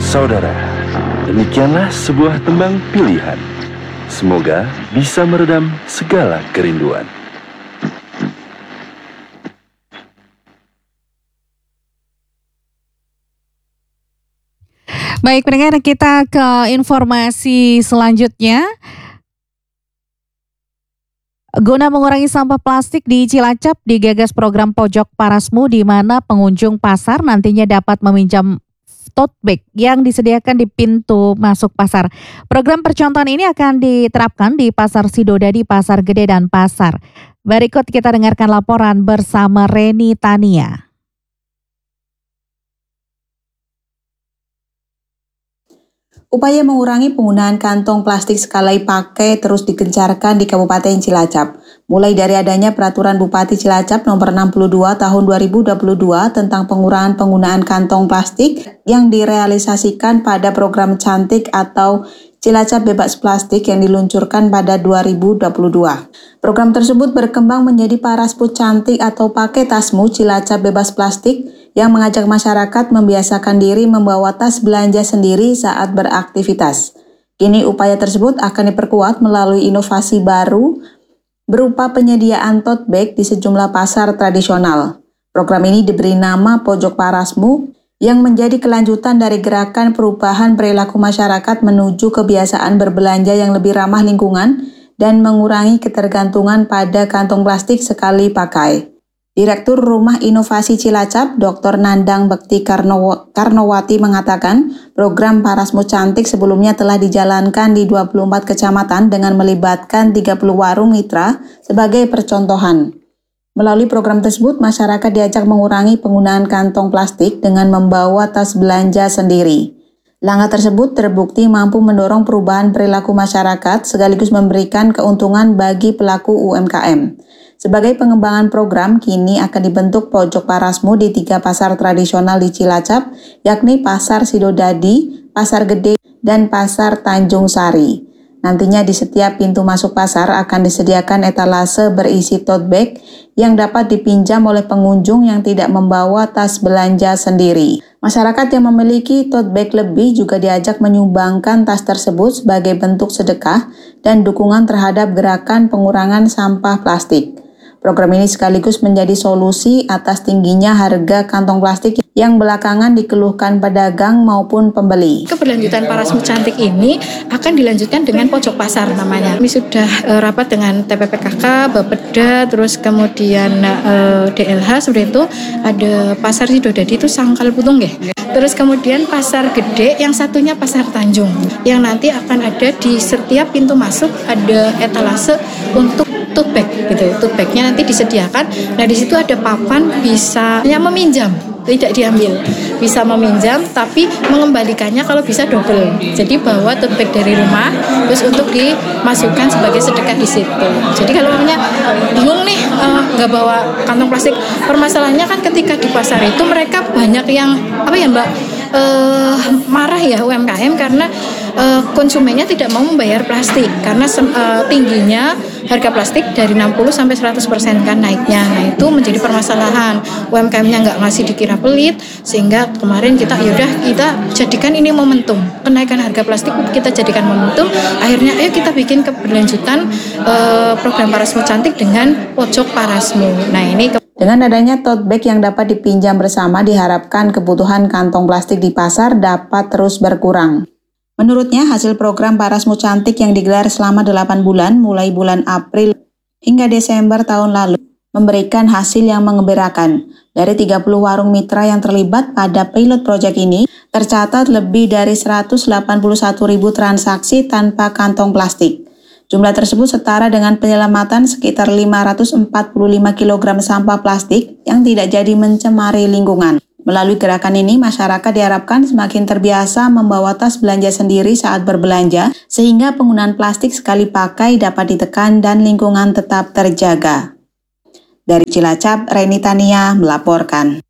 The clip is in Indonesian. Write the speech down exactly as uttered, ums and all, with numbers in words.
Saudara, demikianlah sebuah tembang pilihan. Semoga bisa meredam segala kerinduan. Baik pendengar, kita ke informasi selanjutnya. Guna mengurangi sampah plastik di Cilacap, digagas program Pojok Parasmu di mana pengunjung pasar nantinya dapat meminjam tote bag yang disediakan di pintu masuk pasar. Program percontohan ini akan diterapkan di Pasar Sidodadi, Pasar Gede, dan Pasar. Berikut kita dengarkan laporan bersama Reni Tania. Upaya mengurangi penggunaan kantong plastik sekali pakai terus digencarkan di Kabupaten Cilacap. Mulai dari adanya Peraturan Bupati Cilacap Nomor enam puluh dua Tahun dua ribu dua puluh dua tentang pengurangan penggunaan kantong plastik yang direalisasikan pada program Cantik atau Cilacap Bebas Plastik yang diluncurkan pada dua ribu dua puluh dua. Program tersebut berkembang menjadi Parasmu Cantik atau Pakai Tasmu Cilacap Bebas Plastik yang mengajak masyarakat membiasakan diri membawa tas belanja sendiri saat beraktivitas. Kini upaya tersebut akan diperkuat melalui inovasi baru berupa penyediaan tote bag di sejumlah pasar tradisional. Program ini diberi nama Pojok Parasmu yang menjadi kelanjutan dari gerakan perubahan perilaku masyarakat menuju kebiasaan berbelanja yang lebih ramah lingkungan dan mengurangi ketergantungan pada kantong plastik sekali pakai. Direktur Rumah Inovasi Cilacap, Doktor Nandang Bekti Karnow- Karnowati mengatakan, program Parasmu Cantik sebelumnya telah dijalankan di dua puluh empat kecamatan dengan melibatkan tiga puluh warung mitra sebagai percontohan. Melalui program tersebut, masyarakat diajak mengurangi penggunaan kantong plastik dengan membawa tas belanja sendiri. Langkah tersebut terbukti mampu mendorong perubahan perilaku masyarakat sekaligus memberikan keuntungan bagi pelaku U M K M. Sebagai pengembangan program, kini akan dibentuk Pojok Parasmu di tiga pasar tradisional di Cilacap, yakni Pasar Sidodadi, Pasar Gede, dan Pasar Tanjung Sari. Nantinya di setiap pintu masuk pasar akan disediakan etalase berisi tote bag yang dapat dipinjam oleh pengunjung yang tidak membawa tas belanja sendiri. Masyarakat yang memiliki tote bag lebih juga diajak menyumbangkan tas tersebut sebagai bentuk sedekah dan dukungan terhadap gerakan pengurangan sampah plastik. Program ini sekaligus menjadi solusi atas tingginya harga kantong plastik yang belakangan dikeluhkan pedagang maupun pembeli. Keberlanjutan Parasmu Cantik ini akan dilanjutkan dengan Pojok Pasar namanya. Kami sudah uh, rapat dengan T P P K K, Bapeda, terus kemudian uh, D L H, seperti itu ada Pasar Sidodadi itu Sangkal Putung ya. Terus kemudian Pasar Gede, yang satunya Pasar Tanjung, yang nanti akan ada di setiap pintu masuk ada etalase untuk tote bag gitu. Tote bagnya nanti disediakan. Nah di situ ada papan bisa ya meminjam, tidak diambil, bisa meminjam tapi mengembalikannya kalau bisa double. Jadi bawa tote bag dari rumah terus untuk dimasukkan sebagai sedekah di situ. Jadi kalau namanya bingung nih nggak uh, bawa kantong plastik, permasalahannya kan ketika di pasar itu mereka banyak yang apa ya Mbak uh, marah ya U M K M karena uh, konsumennya tidak mau membayar plastik karena uh, tingginya harga plastik dari enam puluh sampai seratus persen kan naiknya. Nah itu menjadi permasalahan. U M K M-nya nggak ngasih dikira pelit, sehingga kemarin kita yaudah kita jadikan ini momentum. Kenaikan harga plastik kita jadikan momentum. Akhirnya ayo kita bikin keberlanjutan eh, program Parasmu Cantik dengan Pojok Parasmu. Nah ini ke- Dengan adanya tote bag yang dapat dipinjam bersama, diharapkan kebutuhan kantong plastik di pasar dapat terus berkurang. Menurutnya, hasil program Parasmu Cantik yang digelar selama delapan bulan, mulai bulan April hingga Desember tahun lalu, memberikan hasil yang menggembirakan. Dari tiga puluh warung mitra yang terlibat pada pilot project ini, tercatat lebih dari seratus delapan puluh satu ribu transaksi tanpa kantong plastik. Jumlah tersebut setara dengan penyelamatan sekitar lima ratus empat puluh lima kilogram sampah plastik yang tidak jadi mencemari lingkungan. Melalui gerakan ini, masyarakat diharapkan semakin terbiasa membawa tas belanja sendiri saat berbelanja, sehingga penggunaan plastik sekali pakai dapat ditekan dan lingkungan tetap terjaga. Dari Cilacap, Reni Tania melaporkan.